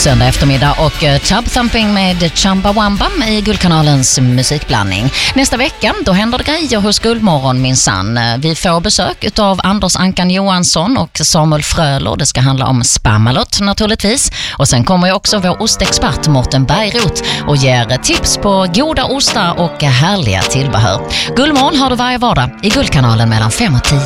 Söndag eftermiddag och Tub Thumping med Chumbawamba i Guldkanalens musikblandning. Nästa vecka då händer det grejer hos Guldmorgon minsann. Vi får besök av Anders Ankan Johansson och Samuel Fröler. Det ska handla om Spamalot naturligtvis. Och sen kommer ju också vår ostexpert Morten Bergroth och ger tips på goda ostar och härliga tillbehör. Guldmorgon har du varje vardag i Guldkanalen mellan 5 och 10.